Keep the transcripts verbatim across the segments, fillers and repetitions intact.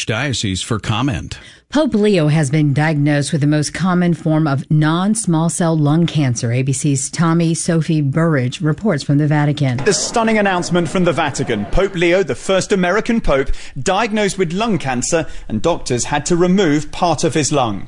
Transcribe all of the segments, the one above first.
Archdiocese for comment. Pope Leo has been diagnosed with the most common form of non-small cell lung cancer. A B C's Tommy Sophie Burridge reports from the Vatican. The stunning announcement from the Vatican. Pope Leo, the first American pope, diagnosed with lung cancer, and doctors had to remove part of his lung.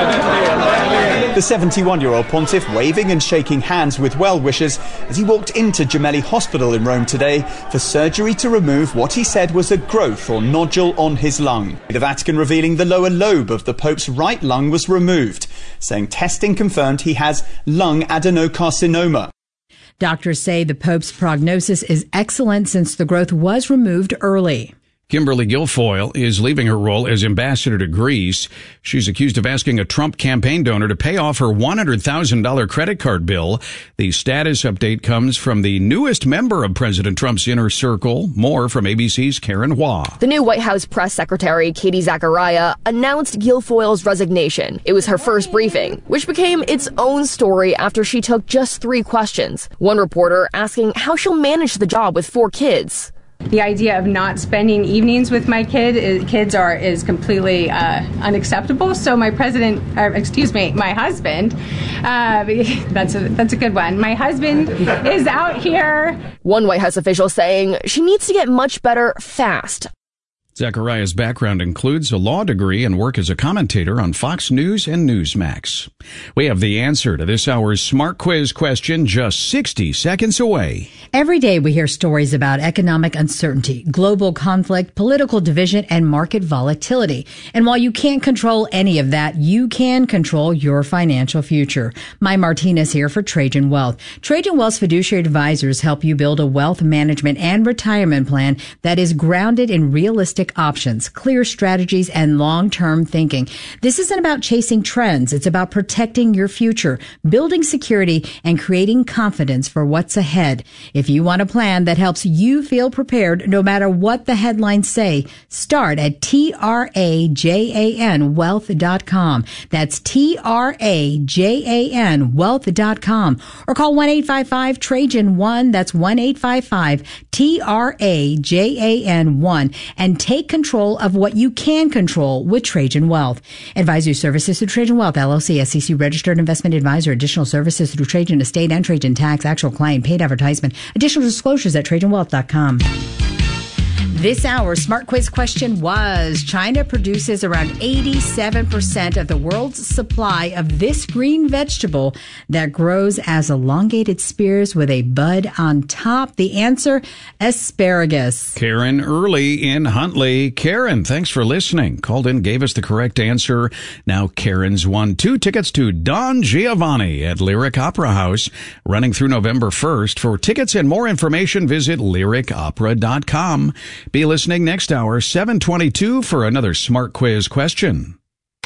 The seventy-one-year-old pontiff waving and shaking hands with well-wishers as he walked into Gemelli Hospital in Rome today for surgery to remove what he said was a growth or nodule on his lung. The Vatican revealing the lower lobe of the Pope's right lung was removed, saying testing confirmed he has lung adenocarcinoma. Doctors say the Pope's prognosis is excellent since the growth was removed early. Kimberly Guilfoyle is leaving her role as ambassador to Greece. She's accused of asking a Trump campaign donor to pay off her one hundred thousand dollars credit card bill. The status update comes from the newest member of President Trump's inner circle. More from A B C's Karen Hua. The new White House press secretary, Katie Zachariah, announced Guilfoyle's resignation. It was her first briefing, which became its own story after she took just three questions. One reporter asking how she'll manage the job with four kids. The idea of not spending evenings with my kid is, kids are is completely uh, unacceptable. So my president, or excuse me, my husband, uh, that's a that's a good one. My husband is out here. One White House official saying she needs to get much better fast. Zachariah's background includes a law degree and work as a commentator on Fox News and Newsmax. We have the answer to this hour's Smart Quiz question just sixty seconds away. Every day we hear stories about economic uncertainty, global conflict, political division, and market volatility. And while you can't control any of that, you can control your financial future. Mai Martinez here for Trajan Wealth. Trajan Wealth's fiduciary advisors help you build a wealth management and retirement plan that is grounded in realistic options, clear strategies, and long-term thinking. This isn't about chasing trends. It's about protecting your future, building security, and creating confidence for what's ahead. If you want a plan that helps you feel prepared no matter what the headlines say, start at T R A J A N wealth dot com. That's T R A J A N wealth dot com. Or call one eight five five Trajan one. That's one eight five five T R A J A N one. And take Take control of what you can control with Trajan Wealth. Advisory services through Trajan Wealth, L L C, S E C registered investment advisor. Additional services through Trajan Estate and Trajan Tax. Actual client paid advertisement. Additional disclosures at Trajan Wealth dot com. This hour's Smart Quiz question was, China produces around eighty-seven percent of the world's supply of this green vegetable that grows as elongated spears with a bud on top. The answer, asparagus. Karen Early in Huntley. Karen, thanks for listening. Called in, gave us the correct answer. Now Karen's won two tickets to Don Giovanni at Lyric Opera House, running through November first. For tickets and more information, visit lyric opera dot com. Be listening next hour, seven twenty-two, for another Smart Quiz question.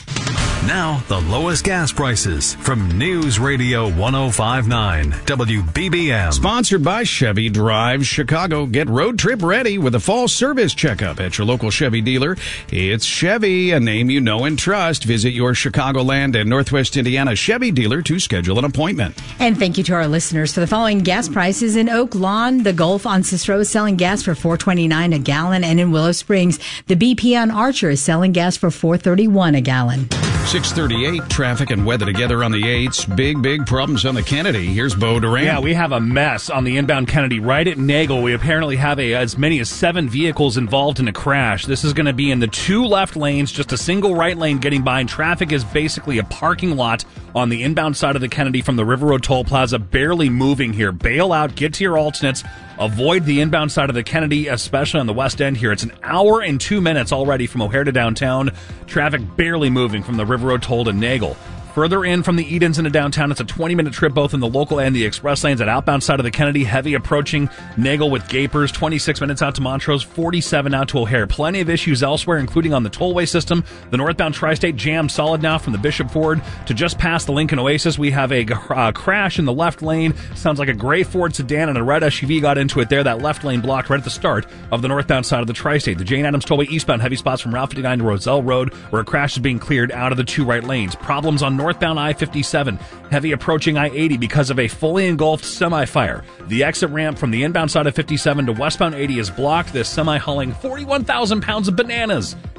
Now, the lowest gas prices from News Radio one oh five point nine W B B M. Sponsored by Chevy Drive Chicago. Get road trip ready with a fall service checkup at your local Chevy dealer. It's Chevy, a name you know and trust. Visit your Chicagoland and Northwest Indiana Chevy dealer to schedule an appointment. And thank you to our listeners for the following gas prices. In Oak Lawn, the Gulf on Cicero is selling gas for four twenty-nine a gallon. And in Willow Springs, the B P on Archer is selling gas for four thirty-one a gallon. six thirty-eight, traffic and weather together on the eights. Big, big problems on the Kennedy. Here's Bo Duran. Yeah, we have a mess on the inbound Kennedy right at Nagel. We apparently have a, as many as seven vehicles involved in a crash. This is going to be in the two left lanes, just a single right lane getting by, and traffic is basically a parking lot on the inbound side of the Kennedy from the River Road Toll Plaza, barely moving here. Bail out, get to your alternates. Avoid the inbound side of the Kennedy, especially on the west end here. It's an hour and two minutes already from O'Hare to downtown. Traffic barely moving from the River Road Toll to Nagel. Further in from the Edens into downtown, it's a twenty-minute trip both in the local and the express lanes. At outbound side of the Kennedy, heavy approaching Nagel with gapers. twenty-six minutes out to Montrose, forty-seven out to O'Hare. Plenty of issues elsewhere, including on the tollway system. The northbound Tri-State jammed solid now from the Bishop Ford to just past the Lincoln Oasis. We have a uh, crash in the left lane. Sounds like a gray Ford sedan and a red S U V got into it there. That left lane blocked right at the start of the northbound side of the Tri-State. The Jane Addams Tollway eastbound heavy spots from Route fifty-nine to Roselle Road, where a crash is being cleared out of the two right lanes. Problems on northbound I fifty-seven, heavy approaching I eighty because of a fully engulfed semi-fire. The exit ramp from the inbound side of fifty-seven to westbound eighty is blocked. This semi hauling forty-one thousand pounds of bananas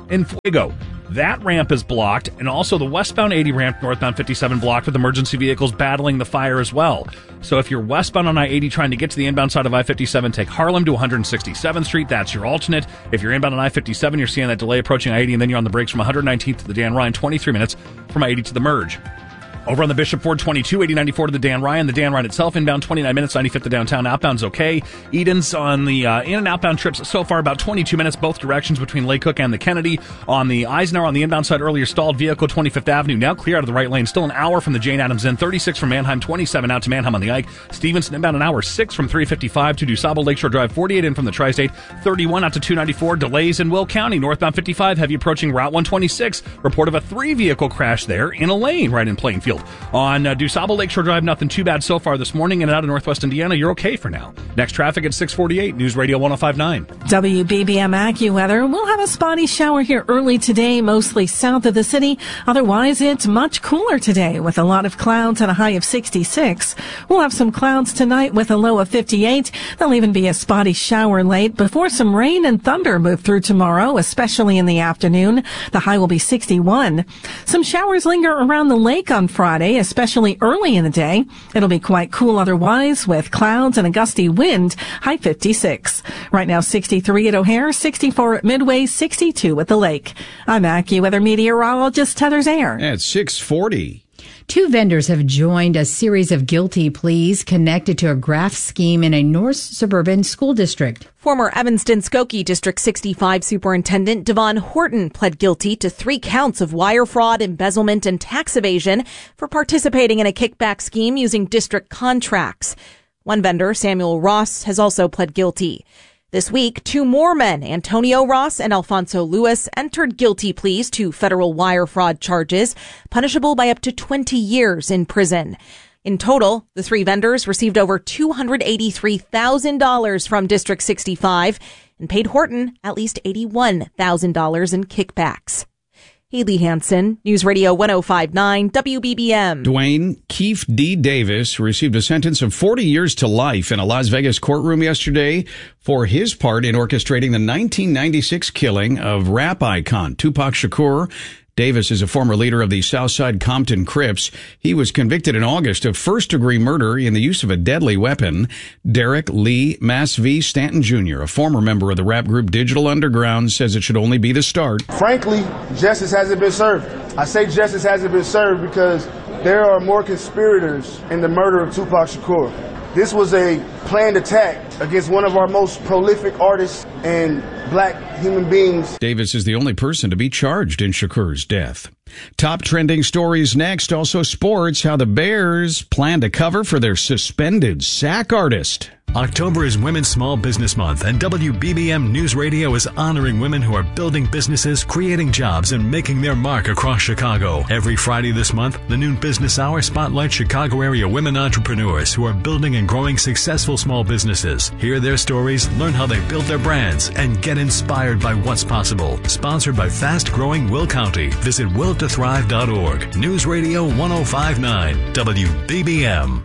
in Fuego. That ramp is blocked, and also the westbound eighty ramp, northbound fifty-seven blocked with emergency vehicles battling the fire as well. So if you're westbound on I eighty trying to get to the inbound side of I fifty-seven, take Harlem to one sixty-seventh Street. That's your alternate. If you're inbound on I fifty-seven, you're seeing that delay approaching I eighty, and then you're on the brakes from one nineteenth to the Dan Ryan, twenty-three minutes from I eighty to the merge. Over on the Bishop Ford twenty-two, eighty ninety-four to the Dan Ryan. The Dan Ryan itself, inbound twenty-nine minutes, ninety-fifth to downtown. Outbound's okay. Eden's on the uh, in- and outbound trips so far about twenty-two minutes, both directions between Lake Cook and the Kennedy. On the Eisenhower on the inbound side, earlier stalled vehicle, twenty-fifth Avenue, now clear out of the right lane. Still an hour from the Jane Addams Inn. thirty-six from Manheim, twenty-seven out to Manheim on the Ike. Stevenson inbound an hour, six from three fifty-five to DuSable Lakeshore Drive. forty-eight in from the Tri-State. thirty-one out to two ninety-four. Delays in Will County. Northbound fifty-five, heavy approaching Route one twenty-six. Report of a three-vehicle crash there in a lane right in Plainfield. On uh, DuSable Lakeshore Drive, nothing too bad so far this morning. In and out of Northwest Indiana, you're okay for now. Next traffic at six forty-eight, News Radio one oh five point nine. W B B M AccuWeather. We'll have a spotty shower here early today, mostly south of the city. Otherwise, it's much cooler today with a lot of clouds and a high of sixty-six. We'll have some clouds tonight with a low of fifty-eight. There'll even be a spotty shower late before some rain and thunder move through tomorrow, especially in the afternoon. The high will be sixty-one. Some showers linger around the lake on Friday, especially early in the day. It'll be quite cool otherwise with clouds and a gusty wind, high fifty-six. Right now sixty-three at O'Hare, sixty-four at Midway, sixty-two at the lake. I'm AccuWeather meteorologist Heather Zayer. At six forty. Two vendors have joined a series of guilty pleas connected to a graft scheme in a North suburban school district. Former Evanston-Skokie District sixty-five Superintendent Devon Horton pled guilty to three counts of wire fraud, embezzlement, and tax evasion for participating in a kickback scheme using district contracts. One vendor, Samuel Ross, has also pled guilty. This week, two more men, Antonio Ross and Alfonso Lewis, entered guilty pleas to federal wire fraud charges, punishable by up to twenty years in prison. In total, the three vendors received over two hundred eighty-three thousand dollars from District sixty-five and paid Horton at least eighty-one thousand dollars in kickbacks. Haley Hansen, News Radio one oh five point nine, W B B M. Dwayne Keefe D. Davis received a sentence of forty years to life in a Las Vegas courtroom yesterday for his part in orchestrating the nineteen ninety-six killing of rap icon Tupac Shakur. Davis is a former leader of the Southside Compton Crips. He was convicted in August of first-degree murder in the use of a deadly weapon. Derek Lee Mass V. Stanton Junior, a former member of the rap group Digital Underground, says it should only be the start. Frankly, justice hasn't been served. I say justice hasn't been served because there are more conspirators in the murder of Tupac Shakur. This was a planned attack against one of our most prolific artists and black human beings. Davis is the only person to be charged in Shakur's death. Top trending stories next. Also sports, how the Bears plan to cover for their suspended sack artist. October is Women's Small Business Month, and W B B M News Radio is honoring women who are building businesses, creating jobs, and making their mark across Chicago. Every Friday this month, the Noon Business Hour spotlights Chicago area women entrepreneurs who are building and growing successful small businesses. Hear their stories, learn how they built their brands, and get inspired by what's possible. Sponsored by fast-growing Will County. Visit will to thrive dot org. News Radio one oh five point nine, W B B M.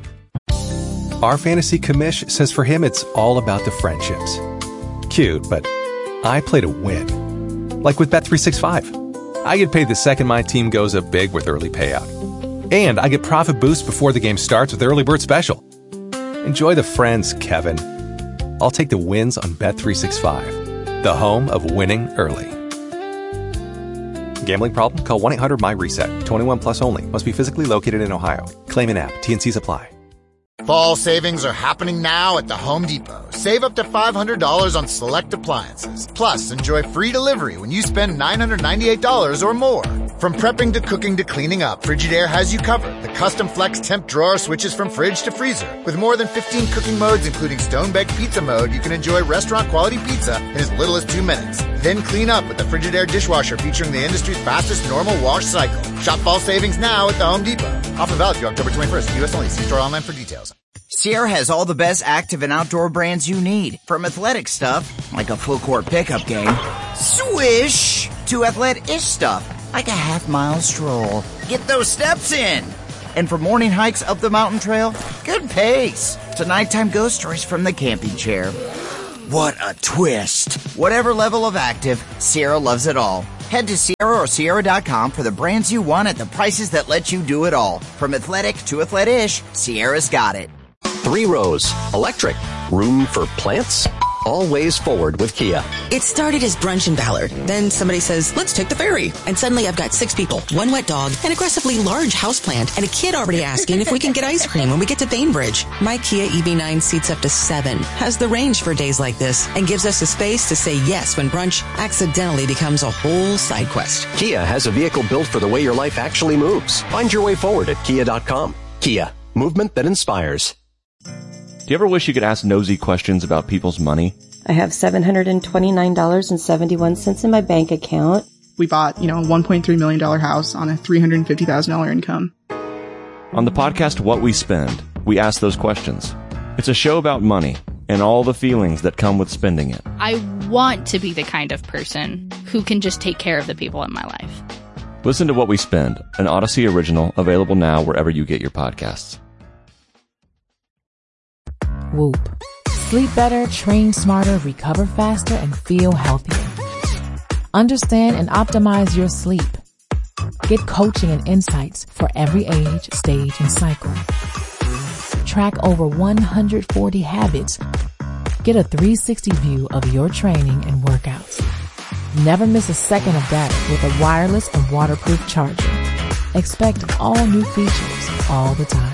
Our fantasy commish says for him it's all about the friendships. Cute, but I play to win. Like with Bet three sixty-five. I get paid the second my team goes up big with early payout. And I get profit boost before the game starts with Early Bird Special. Enjoy the friends, Kevin. I'll take the wins on Bet three sixty-five, the home of winning early. Gambling problem? Call one eight hundred my reset. twenty-one plus only. Must be physically located in Ohio. Claim an app. T and C's apply. Fall savings are happening now at the Home Depot. Save up to five hundred dollars on select appliances. Plus, enjoy free delivery when you spend nine hundred ninety-eight dollars or more. From prepping to cooking to cleaning up, Frigidaire has you covered. The custom flex temp drawer switches from fridge to freezer. With more than fifteen cooking modes, including stone-baked pizza mode, you can enjoy restaurant-quality pizza in as little as two minutes. Then clean up with the Frigidaire dishwasher featuring the industry's fastest normal wash cycle. Shop fall savings now at the Home Depot. Offer valid through October twenty-first. U S only. See store online for details. Sierra has all the best active and outdoor brands you need. From athletic stuff, like a full court pickup game, swish, to athletic-ish stuff, like a half-mile stroll. Get those steps in. And for morning hikes up the mountain trail, good pace. To nighttime ghost stories from the camping chair. What a twist. Whatever level of active, Sierra loves it all. Head to Sierra or Sierra dot com for the brands you want at the prices that let you do it all. From athletic to athlet-ish, Sierra's got it. Three rows, electric, room for plants. All ways forward with Kia. It started as brunch in Ballard. Then somebody says, let's take the ferry. And suddenly I've got six people, one wet dog, an aggressively large houseplant, and a kid already asking if we can get ice cream when we get to Bainbridge. My Kia E V nine seats up to seven, has the range for days like this, and gives us the space to say yes when brunch accidentally becomes a whole side quest. Kia has a vehicle built for the way your life actually moves. Find your way forward at kia dot com. Kia, movement that inspires. Do you ever wish you could ask nosy questions about people's money? I have seven hundred twenty-nine dollars and seventy-one cents in my bank account. We bought, you know, a one point three million dollars house on a three hundred fifty thousand dollars income. On the podcast What We Spend, we ask those questions. It's a show about money and all the feelings that come with spending it. I want to be the kind of person who can just take care of the people in my life. Listen to What We Spend, an Odyssey original, available now wherever you get your podcasts. Whoop. Sleep better, train smarter, recover faster, and feel healthier. Understand and optimize your sleep. Get coaching and insights for every age, stage, and cycle. Track over one hundred forty habits. Get a three sixty view of your training and workouts. Never miss a second of data with a wireless and waterproof charger. Expect all new features all the time.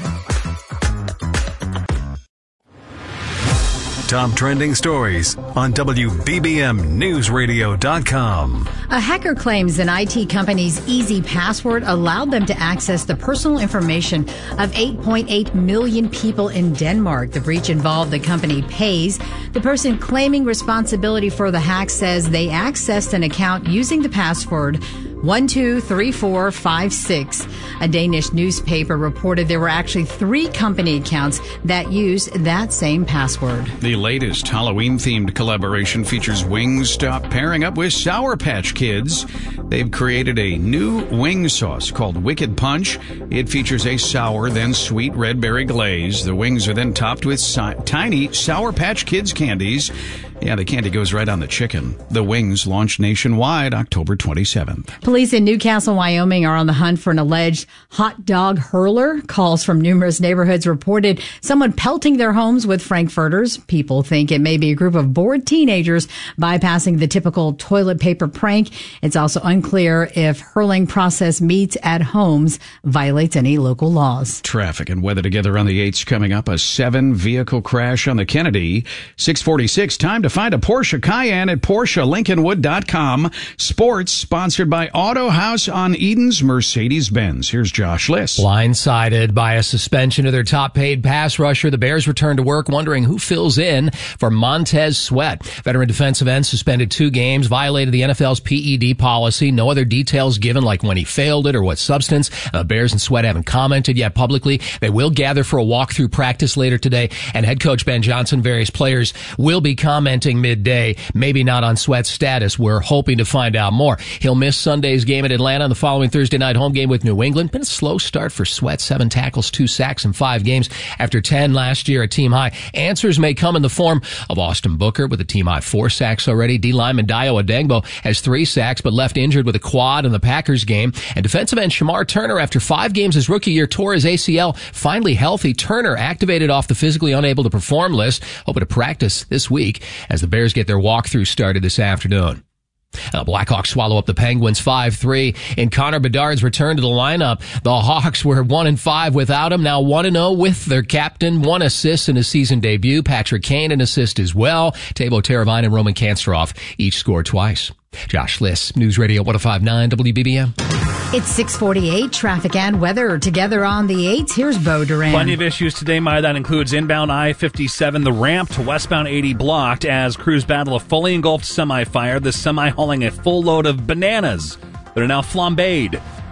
Top trending stories on W B B M News Radio dot com. A hacker claims an I T company's easy password allowed them to access the personal information of eight point eight million people in Denmark. The breach involved the company Pays. The person claiming responsibility for the hack says they accessed an account using the password one two three four five six. A Danish newspaper reported there were actually three company accounts that used that same password. The latest Halloween-themed collaboration features Wingstop pairing up with Sour Patch Kids. They've created a new wing sauce called Wicked Punch. It features a sour, then sweet red berry glaze. The wings are then topped with si- tiny Sour Patch Kids candies. Yeah, the candy goes right on the chicken. The wings launched nationwide October twenty-seventh. Police in Newcastle, Wyoming are on the hunt for an alleged hot dog hurler. Calls from numerous neighborhoods reported someone pelting their homes with frankfurters. People think it may be a group of bored teenagers bypassing the typical toilet paper prank. It's also unclear if hurling process meats at homes violates any local laws. Traffic and weather together on the eights coming up. A seven-vehicle crash on the Kennedy. six forty-six, time to find a Porsche Cayenne at Porsche Lincoln Wood dot com. Sports sponsored by Auto House on Eden's Mercedes-Benz. Here's Josh Liss. Blindsided by a suspension of their top-paid pass rusher, the Bears return to work wondering who fills in for Montez Sweat. Veteran defensive end suspended two games, violated the N F L's P E D policy. No other details given, like when he failed it or what substance. Uh, Bears and Sweat haven't commented yet publicly. They will gather for a walkthrough practice later today, and head coach Ben Johnson, various players will be commenting midday, maybe not on Sweat's status. We're hoping to find out more. He'll miss Sunday's game at Atlanta and the following Thursday night home game with New England. Been a slow start for Sweat. Seven tackles, two sacks in five games after ten last year at team high. Answers may come in the form of Austin Booker with a team high four sacks already. D lineman Dayo Adengbo has three sacks but left injured with a quad in the Packers game. And defensive end Shamar Turner, after five games his rookie year, tore his A C L. Finally healthy. Turner activated off the physically unable to perform list. Hoping to practice this week as the Bears get their walkthrough started this afternoon. The Blackhawks swallow up the Penguins five three. In Connor Bedard's return to the lineup, the Hawks were one and five without him, now one and oh with their captain. One assist in his season debut. Patrick Kane an assist as well. Teuvo Teravainen and Roman Kansterov each scored twice. Josh Liss, News Radio one oh five point nine W B B M. It's six forty-eight. Traffic and weather together on the eights. Here's Bo Duran. Plenty of issues today, Maya. That includes inbound I fifty-seven, the ramp to westbound eighty blocked as crews battle a fully engulfed semi-fire. The semi hauling a full load of bananas that are now flambéed.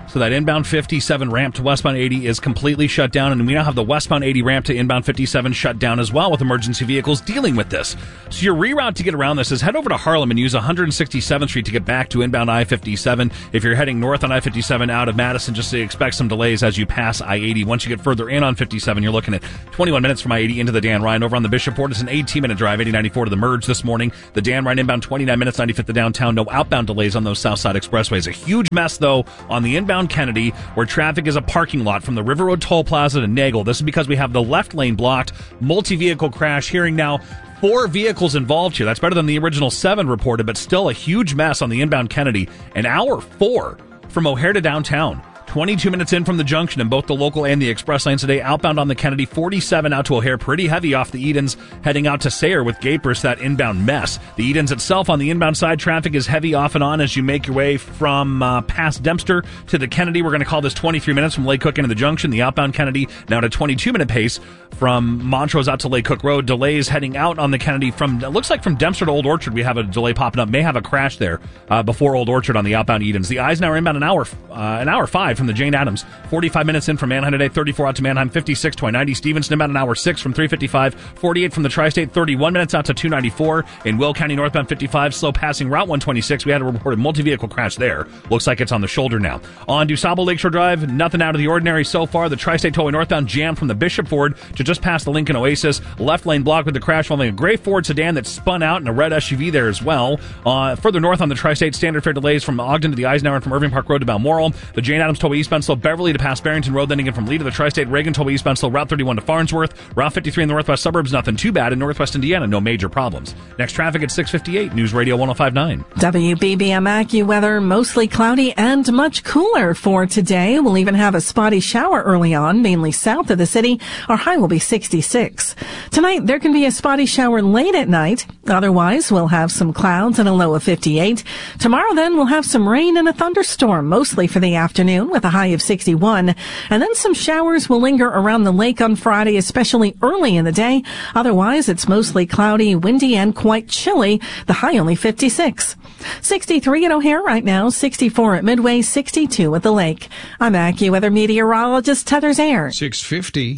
So that inbound fifty-seven ramp to westbound eighty is completely shut down, and we now have the westbound eighty ramp to inbound fifty-seven shut down as well, with emergency vehicles dealing with this. So your reroute to get around this is head over to Harlem and use one hundred sixty-seventh Street to get back to inbound I fifty-seven. If you're heading north on I fifty-seven out of Madison, just expect some delays as you pass I eighty. Once you get further in on fifty-seven, you're looking at twenty-one minutes from I eighty into the Dan Ryan. Over on the Bishop Ford, it's an eighteen-minute drive, eighty ninety-four to the merge this morning. The Dan Ryan inbound twenty-nine minutes, ninety-fifth to downtown. No outbound delays on those Southside expressways. A huge mess, though, on the inbound Kennedy, where traffic is a parking lot from the River Road Toll Plaza to Nagel. This is because we have the left lane blocked. Multi-vehicle crash. Hearing now four vehicles involved here. That's better than the original seven reported, but still a huge mess on the inbound Kennedy. An hour four from O'Hare to downtown. twenty-two minutes in from the junction in both the local and the express lanes today. Outbound on the Kennedy, forty-seven out to O'Hare. Pretty heavy off the Edens, heading out to Sayre with Gapers, that inbound mess. The Edens itself on the inbound side, traffic is heavy off and on as you make your way from uh, past Dempster to the Kennedy. We're going to call this twenty-three minutes from Lake Cook into the junction. The outbound Kennedy now to twenty-two minute pace from Montrose out to Lake Cook Road. Delays heading out on the Kennedy from, it looks like from Dempster to Old Orchard, we have a delay popping up. May have a crash there uh, before Old Orchard on the outbound Edens. The Eisenhower inbound an hour, uh, an hour five from the Jane Addams. forty-five minutes in from Manheim today, thirty-four out to Manheim, fifty-six to I ninety. Stevenson about an hour six from three fifty-five, forty-eight from the Tri-State, thirty-one minutes out to two ninety-four. In Will County northbound fifty-five, slow passing Route one twenty-six. We had a reported multi-vehicle crash there. Looks like it's on the shoulder now. On DuSable Lakeshore Drive, nothing out of the ordinary so far. The Tri-State Tollway northbound jammed from the Bishop Ford to just past the Lincoln Oasis. Left lane blocked with the crash involving a gray Ford sedan that spun out and a red S U V there as well. Uh, further north on the Tri-State, standard fare delays from Ogden to the Eisenhower and from Irving Park Road to Balmoral. The Jane Addams Tollway eastbound slow Beverly to past Barrington Road, then again from Lee to the Tri-State Reagan Tollway eastbound slow Route thirty-one to Farnsworth. Route fifty-three in the northwest suburbs, nothing too bad. In northwest Indiana, no major problems. Next traffic at six fifty-eight, News Radio one oh five point nine. W B B M AccuWeather, mostly cloudy and much cooler for today. We'll even have a spotty shower early on, mainly south of the city. Our high will be sixty-six. Tonight, there can be a spotty shower late at night. Otherwise, we'll have some clouds and a low of fifty-eight. Tomorrow, then, we'll have some rain and a thunderstorm, mostly for the afternoon, with a high of sixty-one. And then some showers will linger around the lake on Friday, especially early in the day. Otherwise, it's mostly cloudy, windy, and quite chilly. The high only fifty-six. sixty-three at O'Hare right now, sixty-four at Midway, sixty-two at the lake. I'm AccuWeather meteorologist Tethers Air. six fifty.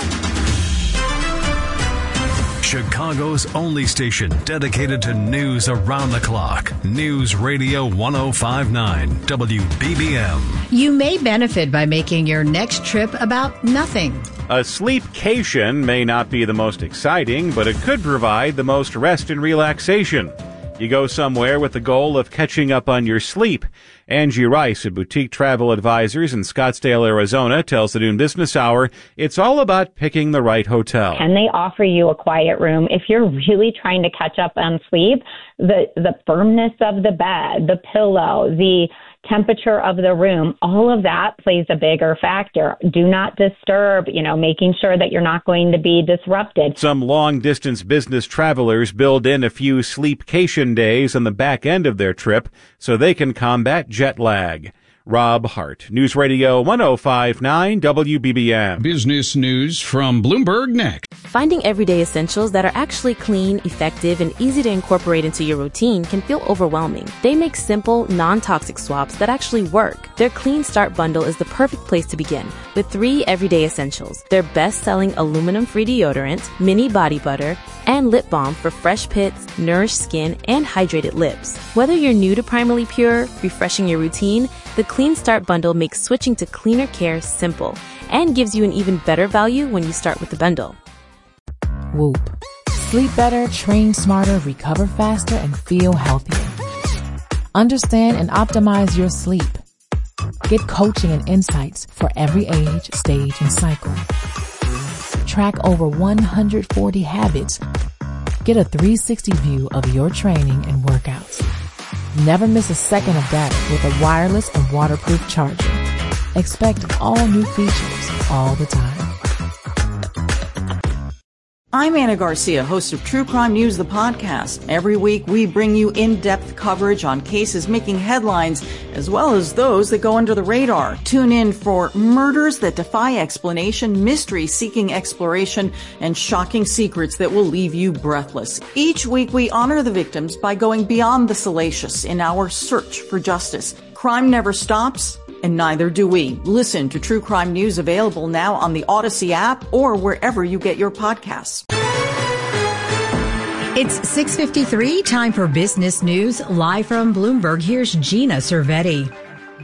Chicago's only station dedicated to news around the clock. News Radio one oh five point nine, W B B M. You may benefit by making your next trip about nothing. A sleepcation may not be the most exciting, but it could provide the most rest and relaxation. You go somewhere with the goal of catching up on your sleep. Angie Rice at Boutique Travel Advisors in Scottsdale, Arizona, tells the Noon Business Hour it's all about picking the right hotel. Can they offer you a quiet room? If you're really trying to catch up on sleep, the, the firmness of the bed, the pillow, the temperature of the room, all of that plays a bigger factor. Do not disturb, you know, making sure that you're not going to be disrupted. Some long-distance business travelers build in a few sleepcation days on the back end of their trip so they can combat jet lag. Rob Hart, News Radio one oh five point nine W B B M. Business news from Bloomberg next. Finding everyday essentials that are actually clean, effective, and easy to incorporate into your routine can feel overwhelming. They make simple, non-toxic swaps that actually work. Their Clean Start bundle is the perfect place to begin, with three everyday essentials. Their best-selling aluminum-free deodorant, mini body butter, and lip balm for fresh pits, nourished skin, and hydrated lips. Whether you're new to Primarily Pure, refreshing your routine, the Clean Start bundle makes switching to cleaner care simple and gives you an even better value when you start with the bundle. Whoop. Sleep better, train smarter, recover faster, and feel healthier. Understand and optimize your sleep. Get coaching and insights for every age, stage, and cycle. Track over one hundred forty habits. Get a three sixty view of your training and workouts. Never miss a second of data with a wireless and waterproof charger. Expect all new features all the time. I'm Anna Garcia, host of True Crime News, the podcast. Every week, we bring you in-depth coverage on cases making headlines, as well as those that go under the radar. Tune in for murders that defy explanation, mysteries seeking exploration, and shocking secrets that will leave you breathless. Each week, we honor the victims by going beyond the salacious in our search for justice. Crime never stops, And neither do we. Listen to True Crime News available now on the Odyssey app or wherever you get your podcasts. It's six fifty-three, time for business news. Live from Bloomberg, here's Gina Cervetti.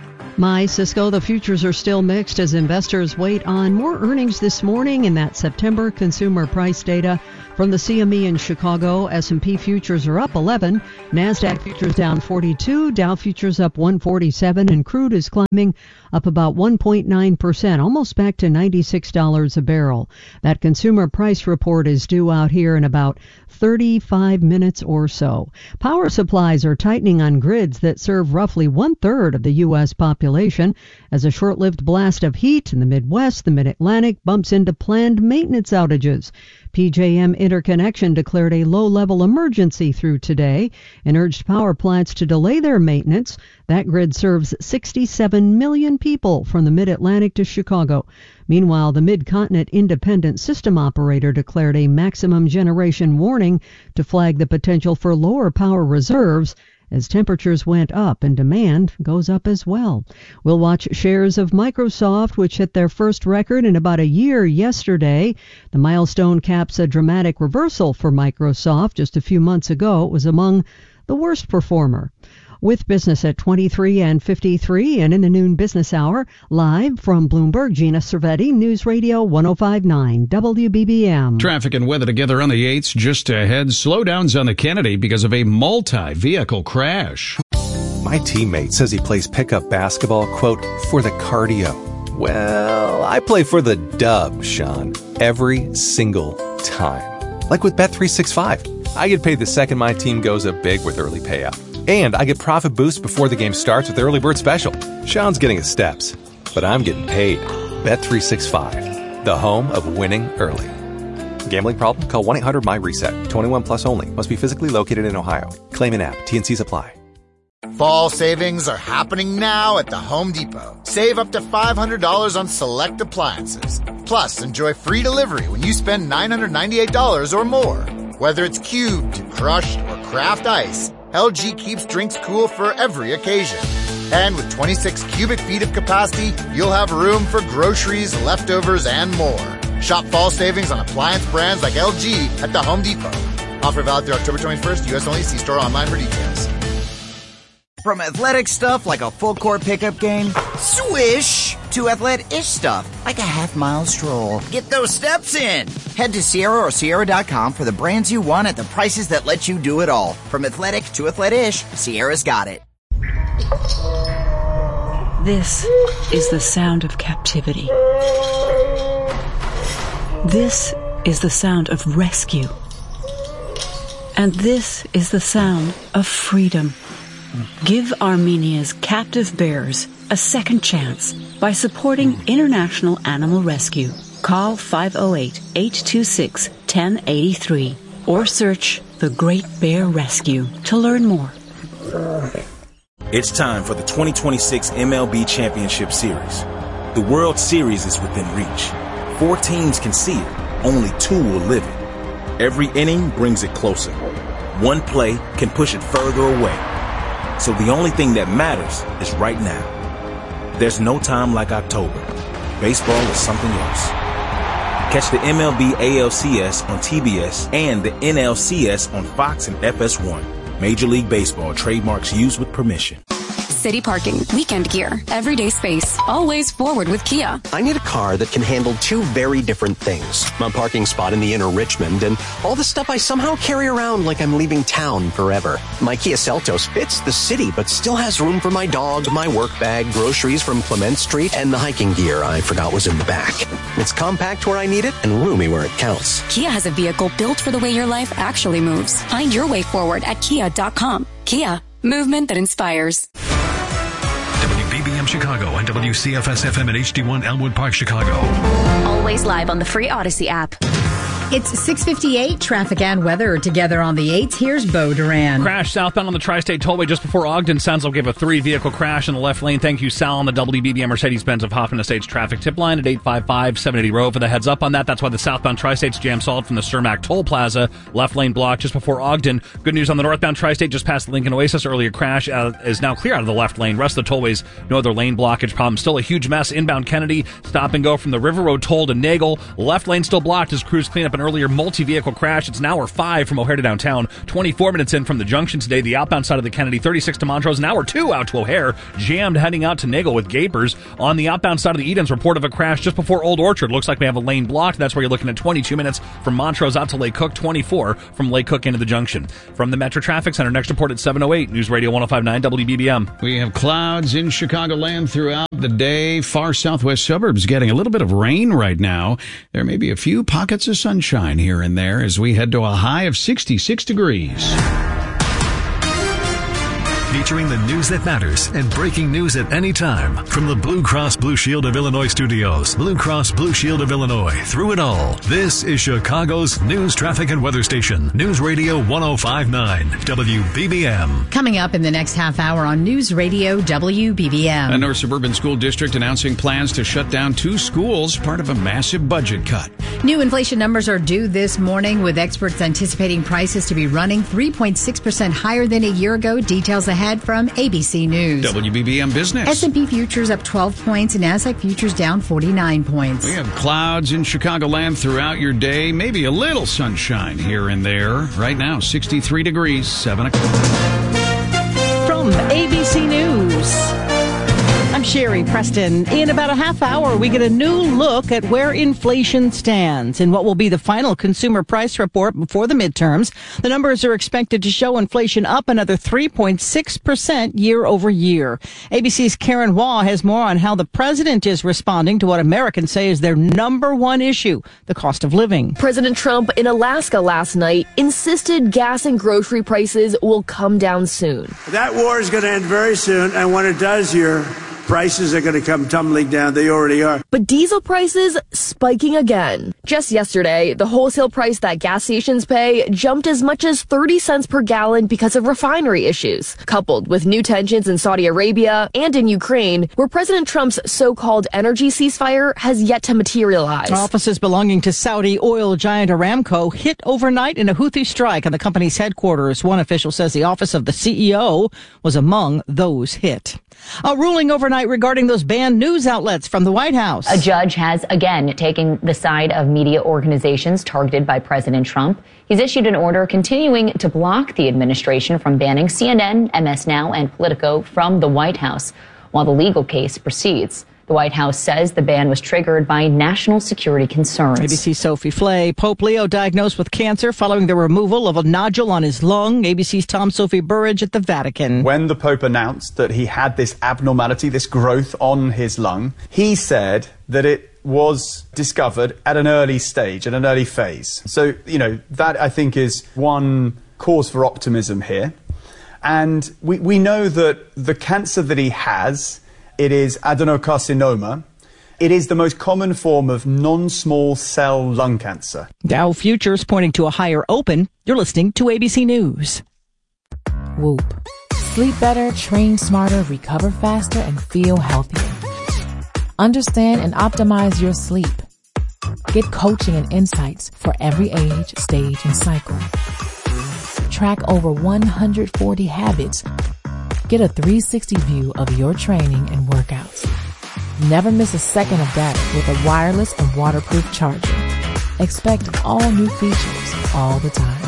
My Cisco, the futures are still mixed as investors wait on more earnings this morning in that September consumer price data from the C M E in Chicago. S and P futures are up eleven, NASDAQ futures down forty-two, Dow futures up one forty-seven, and crude is climbing up about one point nine percent, almost back to ninety-six dollars a barrel. That consumer price report is due out here in about thirty-five minutes or so. Power supplies are tightening on grids that serve roughly one-third of the U S population as a short-lived blast of heat in the Midwest, the Mid-Atlantic, bumps into planned maintenance outages. P J M Interconnection declared a low-level emergency through today and urged power plants to delay their maintenance. That grid serves sixty-seven million people from the Mid-Atlantic to Chicago. Meanwhile, the Mid-Continent Independent System Operator declared a maximum generation warning to flag the potential for lower power reserves as temperatures went up and demand goes up as well. We'll watch shares of Microsoft, which hit their first record in about a year yesterday. The milestone caps a dramatic reversal for Microsoft. Just a few months ago, it was among the worst performer. With business at twenty-three and fifty-three and in the noon business hour, live from Bloomberg, Gina Cervetti, News Radio one oh five point nine W B B M. Traffic and weather together on the eights just ahead. Slowdowns on the Kennedy because of a multi-vehicle crash. My teammate says he plays pickup basketball, quote, for the cardio. Well, I play for the dub, Sean, every single time. Like with Bet three sixty-five. I get paid the second my team goes up big with early payout. And I get profit boost before the game starts with the early bird special. Sean's getting his steps, but I'm getting paid. Bet three sixty-five, the home of winning early. Gambling problem? Call one eight hundred M Y reset. twenty-one plus only. Must be physically located in Ohio. Claim in app. T and Cs apply. Fall savings are happening now at the Home Depot. Save up to five hundred dollars on select appliances. Plus, enjoy free delivery when you spend nine hundred ninety-eight dollars or more. Whether it's cubed, crushed, or craft ice, L G keeps drinks cool for every occasion. And with twenty-six cubic feet of capacity, you'll have room for groceries, leftovers, and more. Shop fall savings on appliance brands like L G at the Home Depot. Offer valid through October twenty-first, U S only. See store online for details. From athletic stuff like a full court pickup game, swish, to athletic-ish stuff like a half-mile stroll. Get those steps in. Head to Sierra or Sierra dot com for the brands you want at the prices that let you do it all. From athletic to athletic-ish, Sierra's got it. This is the sound of captivity. This is the sound of rescue. And this is the sound of freedom. Give Armenia's captive bears a second chance by supporting International Animal Rescue. Call five oh eight, eight two six, one oh eight three or search The Great Bear Rescue to learn more. It's time for the twenty twenty-six M L B Championship Series. The World Series is within reach. Four teams can see it. Only two will live it. Every inning brings it closer. One play can push it further away. So the only thing that matters is right now. There's no time like October. Baseball is something else. Catch the M L B A L C S on T B S and the N L C S on Fox and F S one. Major League Baseball trademarks used with permission. City parking, weekend gear, everyday space, always forward with Kia. I need a car that can handle two very different things. My parking spot in the inner Richmond and all the stuff I somehow carry around like I'm leaving town forever. My Kia Seltos fits the city but still has room for my dog, my work bag, groceries from Clement Street, and the hiking gear I forgot was in the back. It's compact where I need it and roomy where it counts. Kia has a vehicle built for the way your life actually moves. Find your way forward at kia dot com. Kia, movement that inspires. W B B M Chicago and W C F S F M at H D one Elmwood Park, Chicago. Always live on the free Odyssey app. It's six fifty-eight. Traffic and weather together on the eights. Here's Bo Duran. Crash southbound on the Tri-State Tollway just before Ogden. Sounds like we have a three-vehicle crash in the left lane. Thank you, Sal, on the W B B M Mercedes-Benz of Hoffman Estates traffic tip line at eight five five, seven eighty Row for the heads up on that. That's why the southbound Tri-State's jam solid from the Cermak Toll Plaza. Left lane block just before Ogden. Good news on the northbound Tri-State just past the Lincoln Oasis. Earlier crash uh, is now clear out of the left lane. Rest of the tollways, no other lane blockage problem. Still a huge mess inbound Kennedy. Stop and go from the River Road toll to Nagel. Left lane still blocked as crews clean up an earlier multi-vehicle crash. It's an hour five from O'Hare to downtown. twenty-four minutes in from the junction today. The outbound side of the Kennedy, thirty-six to Montrose. An hour two out to O'Hare. Jammed heading out to Nagel with gapers. On the outbound side of the Edens, report of a crash just before Old Orchard. Looks like we have a lane blocked. That's where you're looking at twenty-two minutes from Montrose out to Lake Cook. twenty-four from Lake Cook into the junction. From the Metro Traffic Center, next report at seven oh eight. News Radio one oh five point nine W B B M. We have clouds in Chicagoland throughout the day. Far southwest suburbs getting a little bit of rain right now. There may be a few pockets of sunshine here and there as we head to a high of sixty-six degrees. Featuring the news that matters and breaking news at any time. From the Blue Cross Blue Shield of Illinois studios, Blue Cross Blue Shield of Illinois, through it all. This is Chicago's news, traffic, and weather station. News Radio one oh five point nine W B B M. Coming up in the next half hour on News Radio W B B M. A North Suburban School District announcing plans to shut down two schools, part of a massive budget cut. New inflation numbers are due this morning, with experts anticipating prices to be running three point six percent higher than a year ago. Details ahead from A B C News. W B B M Business. S and P futures up twelve points and NASDAQ futures down forty-nine points. We have clouds in Chicagoland throughout your day. Maybe a little sunshine here and there. Right now, sixty-three degrees, seven o'clock. From A B C News, I'm Sherry Preston. In about a half hour, we get a new look at where inflation stands in what will be the final consumer price report before the midterms. The numbers are expected to show inflation up another three point six percent year over year. A B C's Karen Waugh has more on how the president is responding to what Americans say is their number one issue, the cost of living. President Trump in Alaska last night insisted gas and grocery prices will come down soon. That war is going to end very soon, and when it does, your prices are going to come tumbling down. They already are. But diesel prices spiking again. Just yesterday, the wholesale price that gas stations pay jumped as much as thirty cents per gallon because of refinery issues, coupled with new tensions in Saudi Arabia and in Ukraine, where President Trump's so-called energy ceasefire has yet to materialize. Offices belonging to Saudi oil giant Aramco hit overnight in a Houthi strike on the company's headquarters. One official says the office of the C E O was among those hit. A ruling overnight regarding those banned news outlets from the White House. A judge has again taken the side of media organizations targeted by President Trump. He's issued an order continuing to block the administration from banning C N N, M S Now, and Politico from the White House while the legal case proceeds. The White House says the ban was triggered by national security concerns. A B C's Sophie Flay. Pope Leo diagnosed with cancer following the removal of a nodule on his lung. A B C's Tom Sophie Burridge at the Vatican. When the Pope announced that he had this abnormality, this growth on his lung, he said that it was discovered at an early stage, at an early phase. So, you know, that I think is one cause for optimism here. And we, we know that the cancer that he has, it is adenocarcinoma. It is the most common form of non-small cell lung cancer. Dow futures pointing to a higher open. You're listening to A B C News. Whoop. Sleep better, train smarter, recover faster, and feel healthier. Understand and optimize your sleep. Get coaching and insights for every age, stage, and cycle. Track over one hundred forty habits. Get a three sixty view of your training and workouts. Never miss a second of data with a wireless and waterproof charger. Expect all new features all the time.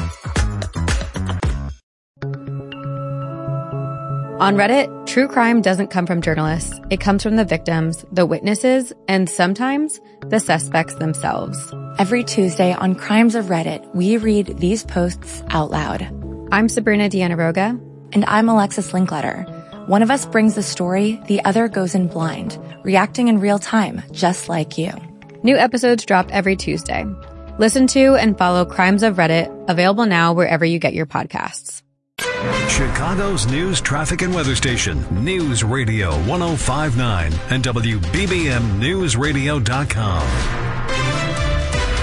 On Reddit, true crime doesn't come from journalists. It comes from the victims, the witnesses, and sometimes the suspects themselves. Every Tuesday on Crimes of Reddit, we read these posts out loud. I'm Sabrina Dianaroga. And I'm Alexis Linkletter. One of us brings the story, the other goes in blind, reacting in real time, just like you. New episodes drop every Tuesday. Listen to and follow Crimes of Reddit, available now wherever you get your podcasts. Chicago's news, traffic, and weather station, News Radio one oh five point nine and W B B M News Radio dot com.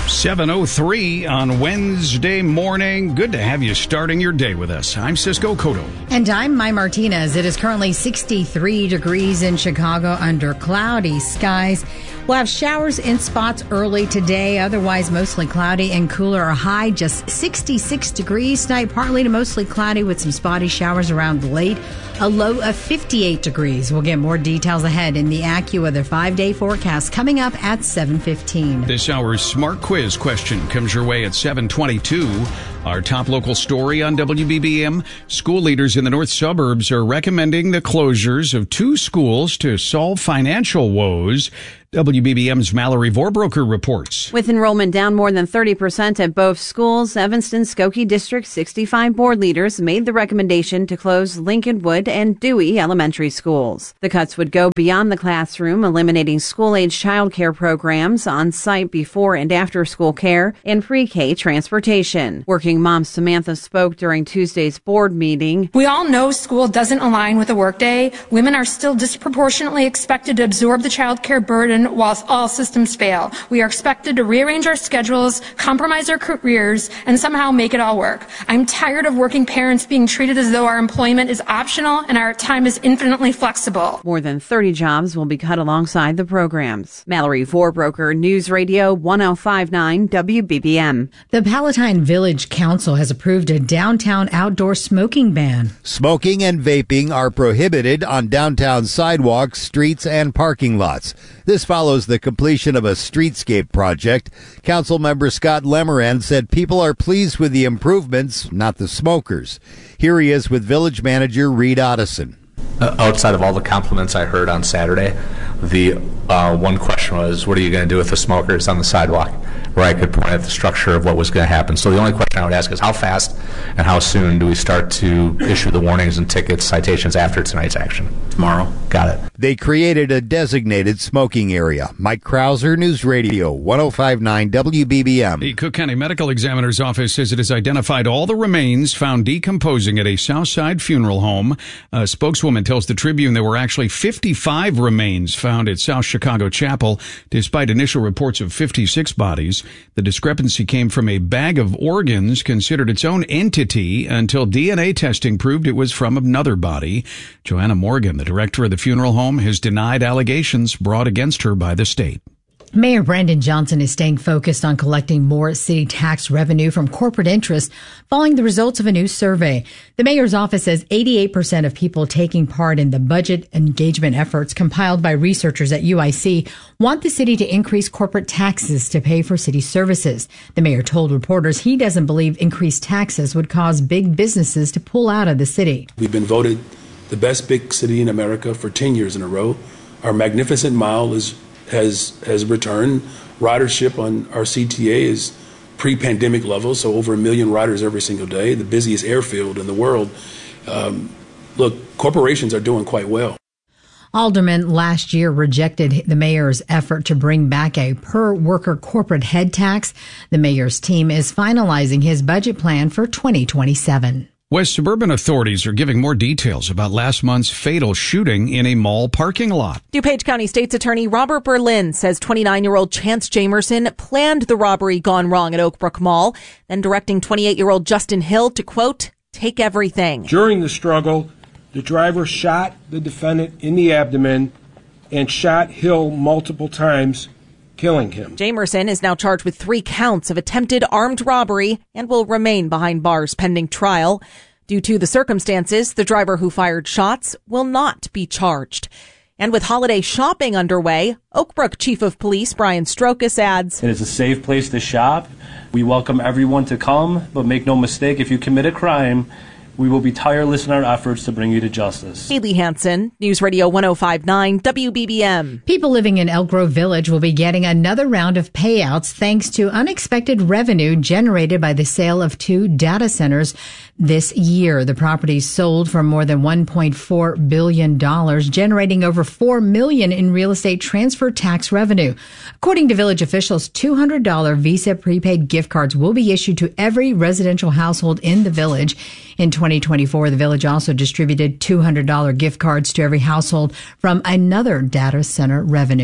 seven oh three on Wednesday morning. Good to have you starting your day with us. I'm Cisco Cotto. And I'm Mai Martinez. It is currently sixty-three degrees in Chicago under cloudy skies. We'll have showers in spots early today, otherwise mostly cloudy and cooler. A high just sixty-six degrees tonight, partly to mostly cloudy with some spotty showers around late. A low of fifty-eight degrees. We'll get more details ahead in the AccuWeather five-day forecast coming up at seven fifteen. This hour's Smart Quiz question comes your way at seven twenty-two. Our top local story on W B B M. School leaders in the north suburbs are recommending the closures of two schools to solve financial woes. W B B M's Mallory Vorbroker reports. With enrollment down more than thirty percent at both schools, Evanston Skokie District sixty-five board leaders made the recommendation to close Lincolnwood and Dewey elementary schools. The cuts would go beyond the classroom, eliminating school-age child care programs, on-site before and after school care, and pre-K transportation. Working mom Samantha spoke during Tuesday's board meeting. We all know school doesn't align with the workday. Women are still disproportionately expected to absorb the child care burden whilst all systems fail. We are expected to rearrange our schedules, compromise our careers, and somehow make it all work. I'm tired of working parents being treated as though our employment is optional and our time is infinitely flexible. More than thirty jobs will be cut alongside the programs. Mallory Vorbroker, News Radio one oh five point nine W B B M. The Palatine Village Council has approved a downtown outdoor smoking ban. Smoking and vaping are prohibited on downtown sidewalks, streets, and parking lots. This follows the completion of a streetscape project. Council member Scott Lemoran said people are pleased with the improvements, not the smokers. Here he is with village manager Reed Otteson. Uh, outside of all the compliments I heard on Saturday, the uh, one question was, what are you going to do with the smokers on the sidewalk? Where I could point at the structure of what was going to happen. So the only question I would ask is how fast and how soon do we start to issue the warnings and tickets, citations after tonight's action? Tomorrow. Got it. They created a designated smoking area. Mike Krauser, News Radio one oh five point nine W B B M. The Cook County Medical Examiner's Office says it has identified all the remains found decomposing at a Southside funeral home. A spokeswoman tells the Tribune there were actually fifty-five remains found at South Chicago Chapel, despite initial reports of fifty-six bodies. The discrepancy came from a bag of organs considered its own entity until D N A testing proved it was from another body. Joanna Morgan, the director of the funeral home, has denied allegations brought against her by the state. Mayor Brandon Johnson is staying focused on collecting more city tax revenue from corporate interests following the results of a new survey. The mayor's office says eighty-eight percent of people taking part in the budget engagement efforts compiled by researchers at U I C want the city to increase corporate taxes to pay for city services. The mayor told reporters he doesn't believe increased taxes would cause big businesses to pull out of the city. We've been voted the best big city in America for ten years in a row. Our magnificent mile is has has returned. Ridership on our C T A is pre-pandemic levels, so over a million riders every single day, the busiest airfield in the world. Um, look, corporations are doing quite well. Aldermen last year rejected the mayor's effort to bring back a per-worker corporate head tax. The mayor's team is finalizing his budget plan for twenty twenty-seven. West suburban authorities are giving more details about last month's fatal shooting in a mall parking lot. DuPage County State's Attorney Robert Berlin says twenty-nine-year-old Chance Jamerson planned the robbery gone wrong at Oakbrook Mall, then directing twenty-eight-year-old Justin Hill to, quote, take everything. During the struggle, the driver shot the defendant in the abdomen and shot Hill multiple times, killing him. Jamerson is now charged with three counts of attempted armed robbery and will remain behind bars pending trial. Due to the circumstances, the driver who fired shots will not be charged. And with holiday shopping underway, Oakbrook Chief of Police Brian Strokas adds, it is a safe place to shop. We welcome everyone to come, but make no mistake, if you commit a crime, we will be tireless in our efforts to bring you to justice. Haley Hansen, News Radio one oh five point nine W B B M. People living in Elk Grove Village will be getting another round of payouts thanks to unexpected revenue generated by the sale of two data centers this year. The properties sold for more than one point four billion dollars, generating over four million dollars in real estate transfer tax revenue. According to village officials, two hundred dollars Visa prepaid gift cards will be issued to every residential household in the village. In twenty twenty-four, the village also distributed two hundred dollars gift cards to every household from another data center revenue.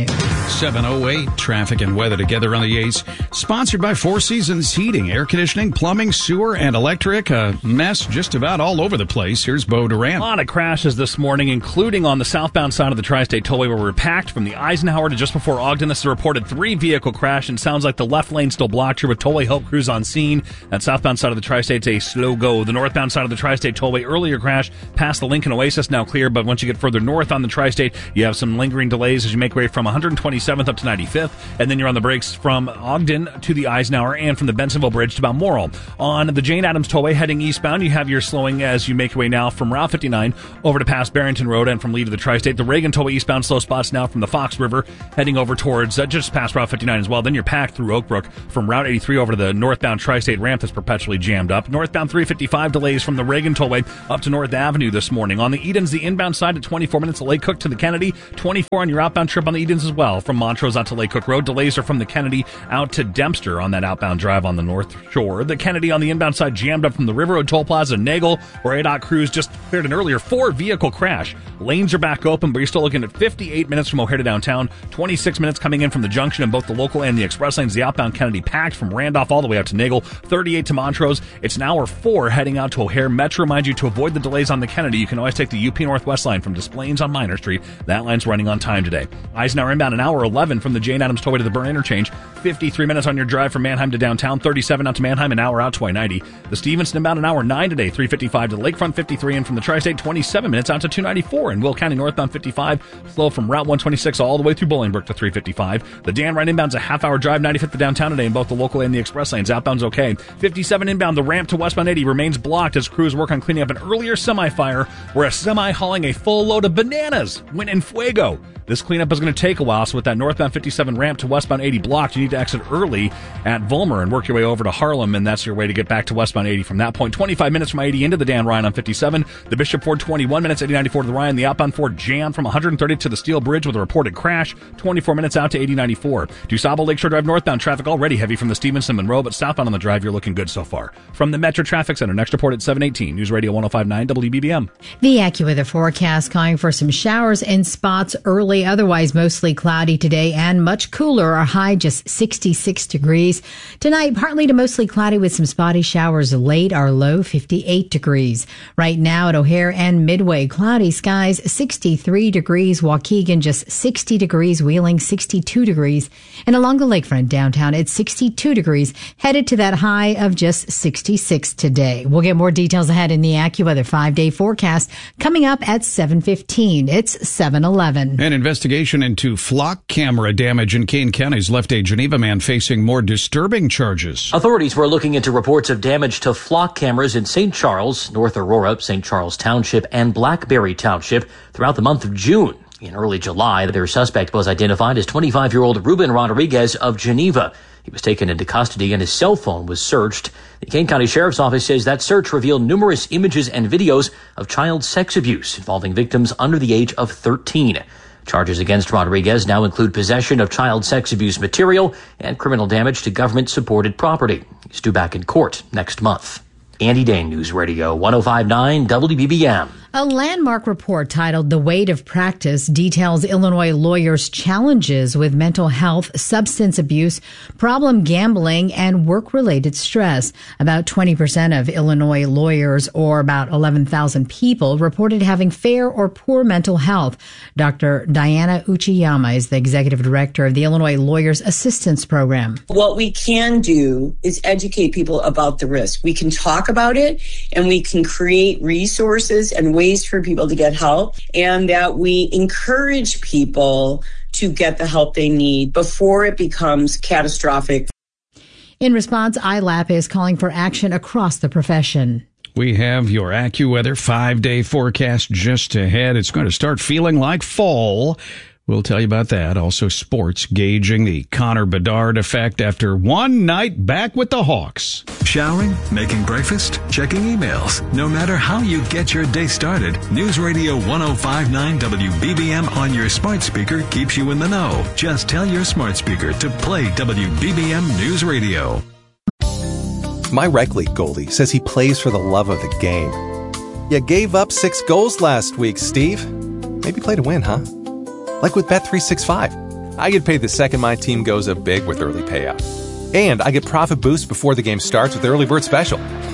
seven oh eight, traffic and weather together on the eights. Sponsored by Four Seasons Heating, Air Conditioning, Plumbing, Sewer, and Electric. A mess just about all over the place. Here's Bo Duran. A lot of crashes this morning, including on the southbound side of the Tri-State Tollway, where we're packed from the Eisenhower to just before Ogden. This is a reported three-vehicle crash, and sounds like the left lane still blocked here with Tollway help crews on scene. That southbound side of the Tri-State's a slow go. The northbound side of the Tri-State Tollway, earlier crash past the Lincoln Oasis, now clear, but once you get further north on the Tri-State, you have some lingering delays as you make way from one hundred twenty-seventh up to ninety-fifth, and then you're on the brakes from Ogden to the Eisenhower and from the Bensenville Bridge to Balmoral. On the Jane Addams Tollway heading eastbound, you have your slowing as you make your way now from Route fifty-nine over to past Barrington Road and from Lee to the Tri-State. The Reagan Tollway eastbound slow spots now from the Fox River heading over towards uh, just past Route fifty-nine as well. Then you're packed through Oak Brook from Route eighty-three over to the northbound Tri-State ramp that's perpetually jammed up. Northbound three fifty-five delays from the Reagan Tollway up to North Avenue this morning. On the Edens, the inbound side at twenty-four minutes to Lake Cook to the Kennedy, twenty-four on your outbound trip on the Edens as well. From Montrose out to Lake Cook Road, delays are from the Kennedy out to Dempster on that outbound drive on the North Shore. The Kennedy on the inbound side jammed up from the River Road Toll Plaza, Nagel, where A D O T crews just cleared an earlier four-vehicle crash. Lanes are back open, but you're still looking at fifty-eight minutes from O'Hare to downtown, twenty-six minutes coming in from the junction in both the local and the express lanes. The outbound Kennedy packed from Randolph all the way out to Nagel, thirty-eight to Montrose. It's an hour four heading out to O'Hare. Metro reminds you to avoid the delays on the Kennedy. You can always take the U P Northwest line from Des Plaines on Minor Street. That line's running on time today. Eisenhower inbound an hour eleven from the Jane Addams Tollway to the Burn Interchange. fifty-three minutes on your drive from Manheim to downtown, thirty-seven out to Manheim, an hour out to I ninety. The Stevenson inbound an hour nine today, three fifty-five to Lakefront fifty-three, and from the Tri-State twenty-seven minutes out to two ninety-four. In Will County northbound fifty-five, slow from Route one twenty-six all the way through Bolingbrook to three fifty-five. The Dan Wright inbound's a half hour drive, ninety-fifth to downtown today in both the local and the express lanes. Outbound's okay. fifty-seven inbound, the ramp to westbound eighty remains blocked as crews work on cleaning up an earlier semi-fire where a semi hauling a full load of bananas went in fuego. This cleanup is going to take a while, so with that northbound fifty-seven ramp to westbound eighty blocked, you need to exit early at Vollmer and work your way over to Harlem, and that's your way to get back to westbound eighty from that point. twenty-five minutes from eighty into the Dan Ryan on fifty-seven. The Bishop Ford, twenty-one minutes, eighty ninety-four to the Ryan. The outbound Ford jammed from one thirty to the Steel Bridge with a reported crash, twenty-four minutes out to eighty ninety-four. DuSable Lakeshore Drive northbound, traffic already heavy from the Stevenson Monroe, but southbound on the drive, you're looking good so far. From the Metro Traffic Center, next report at seven eighteen, News Radio one oh five point nine W B B M. The AccuWeather forecast calling for some showers in spots early, otherwise mostly cloudy today and much cooler. Our high just sixty-six degrees. Tonight, partly to mostly cloudy with some spotty showers late. Our low fifty-eight degrees. Right now at O'Hare and Midway, cloudy skies, sixty-three degrees. Waukegan just sixty degrees. Wheeling sixty-two degrees. And along the lakefront downtown, it's sixty-two degrees. Headed to that high of just sixty-six today. We'll get more details ahead in the AccuWeather five-day forecast coming up at seven fifteen. It's seven eleven. An investigation into flock camera damage in Kane County has left a Geneva man facing more disturbing charges. Authorities were looking into reports of damage to flock cameras in Saint Charles, North Aurora, Saint Charles Township, and Blackberry Township throughout the month of June. In early July, their suspect was identified as twenty-five-year-old Ruben Rodriguez of Geneva. He was taken into custody and his cell phone was searched. The Kane County Sheriff's Office says that search revealed numerous images and videos of child sex abuse involving victims under the age of thirteen. Charges against Rodriguez now include possession of child sex abuse material and criminal damage to government-supported property. He's due back in court next month. Andy Dane, News Radio one oh five point nine W B B M. A landmark report titled The Weight of Practice details Illinois lawyers' challenges with mental health, substance abuse, problem gambling, and work-related stress. About twenty percent of Illinois lawyers, or about eleven thousand people, reported having fair or poor mental health. Doctor Diana Uchiyama is the executive director of the Illinois Lawyers Assistance Program. What we can do is educate people about the risk. We can talk about it, and we can create resources and ways for people to get help, and that we encourage people to get the help they need before it becomes catastrophic. In response, I L A P is calling for action across the profession. We have your AccuWeather five-day forecast just ahead. It's going to start feeling like fall. We'll tell you about that. Also, sports gauging the Connor Bedard effect after one night back with the Hawks. Showering, making breakfast, checking emails. No matter how you get your day started, News Radio one oh five point nine W B B M on your smart speaker keeps you in the know. Just tell your smart speaker to play W B B M News Radio. My rec league goalie says he plays for the love of the game. You gave up six goals last week, Steve. Maybe play to win, huh? Like with Bet three sixty-five. I get paid the second my team goes up big with early payout. And I get profit boosts before the game starts with Early Bird Special.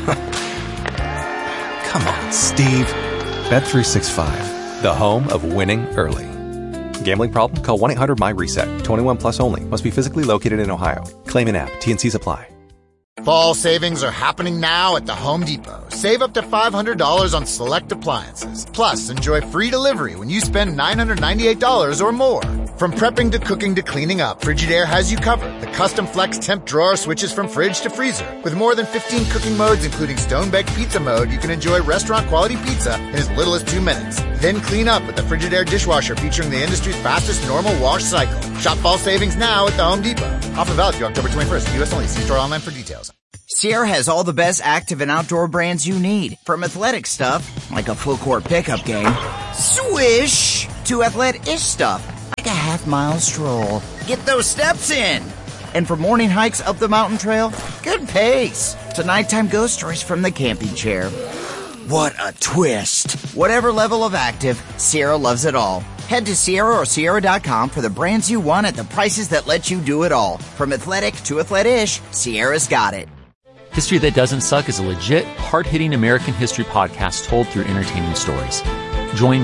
Come on, Steve. Bet three sixty-five, the home of winning early. Gambling problem? Call one eight hundred my reset. twenty-one plus only. Must be physically located in Ohio. Claim in app. T N Cs apply. Fall savings are happening now at the Home Depot. Save up to five hundred dollars on select appliances. Plus, enjoy free delivery when you spend nine hundred ninety-eight dollars or more. From prepping to cooking to cleaning up, Frigidaire has you covered. The custom flex temp drawer switches from fridge to freezer. With more than fifteen cooking modes, including stone-baked pizza mode, you can enjoy restaurant-quality pizza in as little as two minutes. Then clean up with the Frigidaire dishwasher featuring the industry's fastest normal wash cycle. Shop fall savings now at the Home Depot. Offer valid through October twenty-first. U S only. See store online for details. Sierra has all the best active and outdoor brands you need. From athletic stuff, like a full court pickup game, swish, to athletic-ish stuff, like a half mile stroll. Get those steps in. And for morning hikes up the mountain trail, good pace. To nighttime ghost stories from the camping chair. What a twist. Whatever level of active, Sierra loves it all. Head to Sierra or Sierra dot com for the brands you want at the prices that let you do it all. From athletic to athletic-ish, Sierra's got it. History That Doesn't Suck is a legit, hard-hitting American history podcast told through entertaining stories. Join